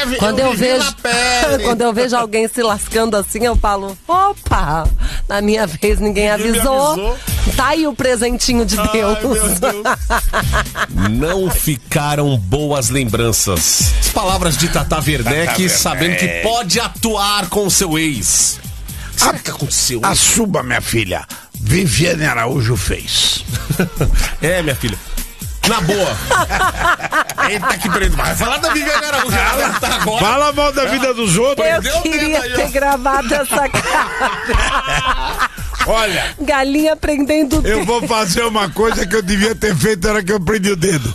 Quando eu vejo alguém se lascando assim, eu falo, opa, na minha vez ninguém avisou. Tá aí o presentinho de Deus. Ai, meu Deus. Não ficaram boas lembranças. As palavras de Tata Werneck, sabendo que pode atuar com seu ex. Será que aconteceu? Assuba, minha filha. Viviane Araújo fez. É, minha filha. Na boa. Eita, que preto. Vai falar da Viviane Araújo. Tá agora. Fala mal da vida dos outros. Eu queria ter gravado essa cara. Olha, galinha prendendo o dedo. Eu vou fazer uma coisa que eu devia ter feito na hora que eu prendi o dedo.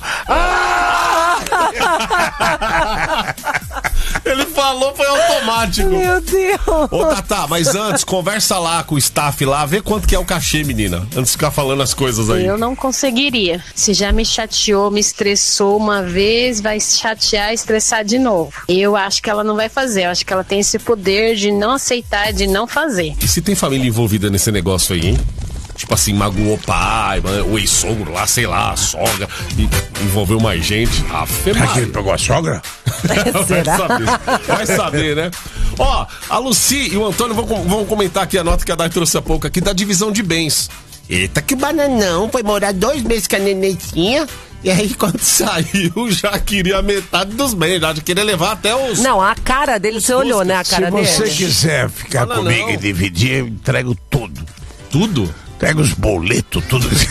Ele falou, foi automático. Meu Deus. Ô, Tata, mas antes, conversa lá com o staff lá, vê quanto que é o cachê, menina. Antes de ficar falando as coisas aí. Eu não conseguiria. Se já me chateou, me estressou uma vez, vai chatear e estressar de novo. Eu acho que ela não vai fazer. Eu acho que ela tem esse poder de não aceitar, de não fazer. E se tem família envolvida nesse negócio aí, hein? Tipo assim, magoou o pai, o ex-sogro lá, sei lá, a sogra, e envolveu mais gente. Será que ele pegou a sogra? Vai saber, né? Ó, a Lucy e o Antônio vão comentar aqui a nota que a Dai trouxe há pouco aqui da divisão de bens. Eita, que bananão, foi morar 2 meses com a nenenzinha. E aí, quando saiu, já queria metade dos bens, já queria levar até os... Não, a cara dele, você olhou, né, a cara dele? Se você quiser ficar comigo e dividir, eu entrego tudo. Tudo? Pega os boletos, tudo isso.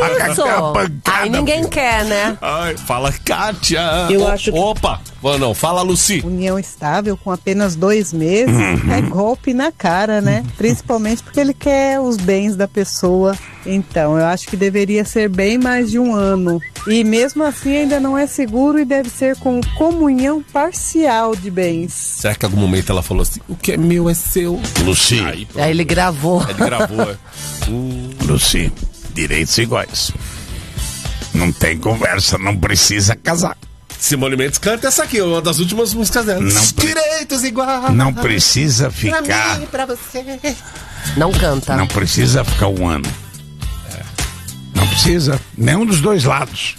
Aí ninguém quer, né? Ai, fala, Kátia. Eu acho que... Opa, não, fala, Lucy. União estável com apenas 2 meses é golpe na cara, né? Principalmente porque ele quer os bens da pessoa. Então, eu acho que deveria ser bem mais de 1 ano. E mesmo assim ainda não é seguro e deve ser com comunhão parcial de bens. Será que em algum momento ela falou assim, o que é meu é seu? Lucy. Aí ele gravou. Ele gravou, é. Lucy, direitos iguais. Não tem conversa, não precisa casar. Simone Mendes canta essa aqui, uma das últimas músicas dela. Direitos iguais. Não precisa ficar. Pra mim, pra você. Não canta. Não precisa ficar 1 ano. Não precisa, nenhum dos 2 lados.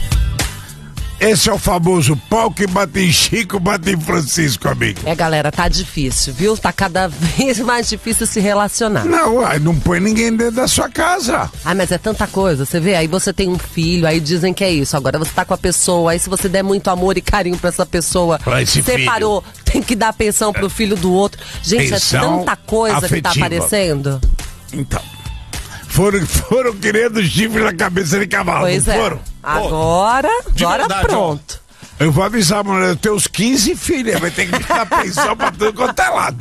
Esse é o famoso pau que bate em Chico, bate em Francisco, amigo. Galera, tá difícil, viu? Tá cada vez mais difícil se relacionar. Não põe ninguém dentro da sua casa. Mas é tanta coisa, você vê? Aí você tem um filho, aí dizem que é isso. Agora você tá com a pessoa, aí se você der muito amor e carinho pra essa pessoa, separou, tem que dar pensão pro filho do outro. Gente, pensão é tanta coisa afetiva que tá aparecendo. Então, foram querendo chifre na cabeça de cavalo, pois não foram? Agora verdade, pronto. Eu vou avisar, mano, eu tenho uns 15 filhos, vai ter que dar pensão pra tudo quanto é lado.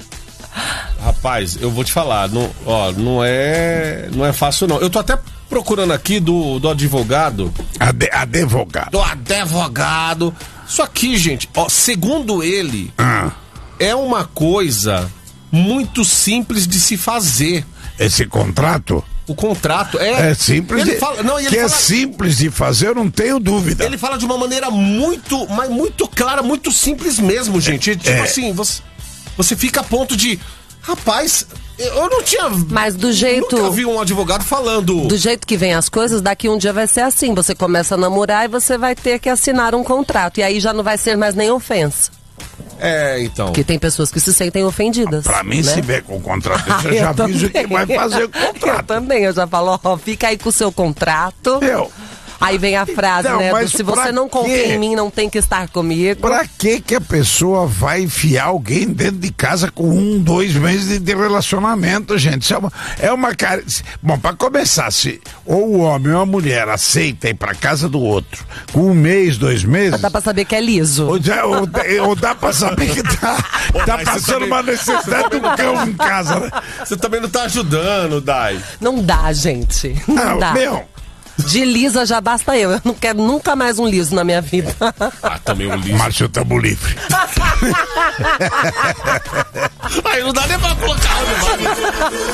Rapaz, eu vou te falar, não é fácil não. Eu tô até procurando aqui do advogado. Advogado. Do advogado. Isso aqui, gente, segundo ele, é uma coisa muito simples de se fazer. Esse contrato? O contrato é simples. Ele fala, é simples de fazer, eu não tenho dúvida. Ele fala de uma maneira muito clara, muito simples mesmo, gente. Assim, você fica a ponto de... Rapaz, eu não tinha... Mas do jeito... Nunca vi um advogado falando... Do jeito que vem as coisas, daqui um dia vai ser assim. Você começa a namorar e você vai ter que assinar um contrato. E aí já não vai ser mais nem ofensa. Então. Porque tem pessoas que se sentem ofendidas. Pra mim, se vier com o contrato, eu já aviso que vai fazer o contrato. Eu também, eu já falo, fica aí com o seu contrato. Aí vem a frase, se você não confia em mim, não tem que estar comigo. Pra que a pessoa vai enfiar alguém dentro de casa com 1, 2 meses de relacionamento, gente? Isso é uma cara... Bom, pra começar, se ou o homem ou a mulher aceita ir pra casa do outro com 1 mês, 2 meses... Dá pra saber que é liso. Ou dá pra saber que tá passando uma necessidade do cão em casa, né? Você também não tá ajudando, Dai. Não dá, gente. Não dá. De lisa já basta eu. Eu não quero nunca mais um liso na minha vida. Também um liso. Márcio, tamo livre. Aí não dá nem pra colocar.